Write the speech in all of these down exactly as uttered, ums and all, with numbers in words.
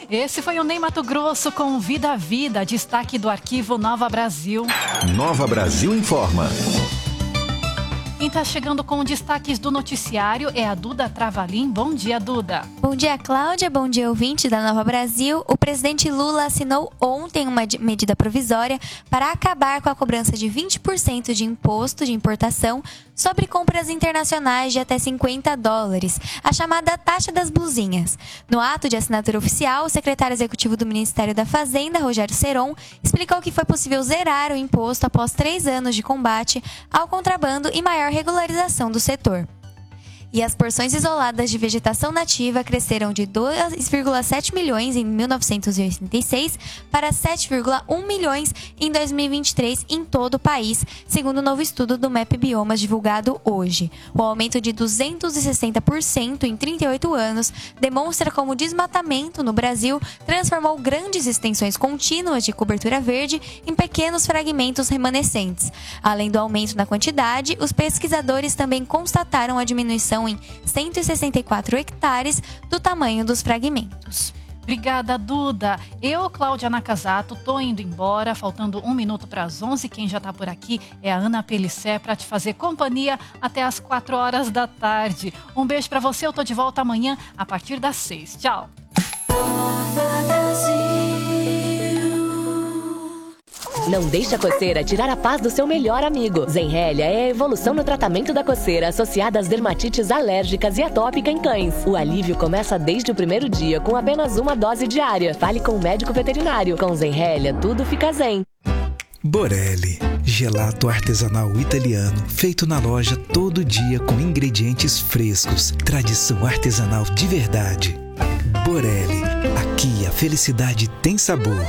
Esse foi o Ney Matogrosso com Vida a Vida, destaque do arquivo Nova Brasil. Nova Brasil informa. Quem está chegando com destaques do noticiário é a Duda Travalim. Bom dia, Duda. Bom dia, Cláudia. Bom dia, ouvinte da Nova Brasil. O presidente Lula assinou ontem uma medida provisória para acabar com a cobrança de vinte por cento de imposto de importação sobre compras internacionais de até cinquenta dólares, a chamada taxa das blusinhas. No ato de assinatura oficial, o secretário executivo do Ministério da Fazenda, Rogério Seron, explicou que foi possível zerar o imposto após três anos de combate ao contrabando e maior regularização do setor. E as porções isoladas de vegetação nativa cresceram de dois vírgula sete milhões em mil novecentos e oitenta e seis para sete vírgula um milhões em dois mil e vinte e três em todo o país, segundo o novo estudo do M A P Biomas divulgado hoje. O aumento de duzentos e sessenta por cento em trinta e oito anos demonstra como o desmatamento no Brasil transformou grandes extensões contínuas de cobertura verde em pequenos fragmentos remanescentes. Além do aumento na quantidade, os pesquisadores também constataram a diminuição em cento e sessenta e quatro hectares do tamanho dos fragmentos. Obrigada, Duda. Eu, Cláudia Nakazato, tô indo embora, faltando um minuto para as onze. Quem já tá por aqui é a Ana Pelissé para te fazer companhia até as quatro horas da tarde. Um beijo para você, eu tô de volta amanhã a partir das seis. Tchau. Não deixe a coceira tirar a paz do seu melhor amigo. Zenrelia é a evolução no tratamento da coceira associada às dermatites alérgicas e atópica em cães. O alívio começa desde o primeiro dia com apenas uma dose diária. Fale com o médico veterinário. Com Zenrelia, tudo fica zen. Borelli, gelato artesanal italiano, feito na loja todo dia com ingredientes frescos. Tradição artesanal de verdade. Borelli, aqui a felicidade tem sabor.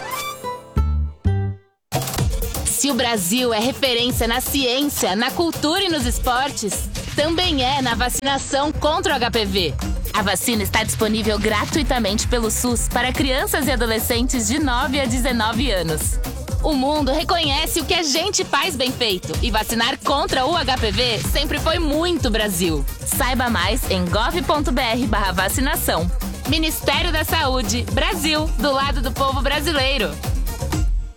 Se o Brasil é referência na ciência, na cultura e nos esportes, também é na vacinação contra o H P V. A vacina está disponível gratuitamente pelo SUS para crianças e adolescentes de nove a dezenove anos. O mundo reconhece o que a gente faz bem feito e vacinar contra o H P V sempre foi muito Brasil. Saiba mais em gov ponto br barra vacinação. Ministério da Saúde, Brasil, do lado do povo brasileiro.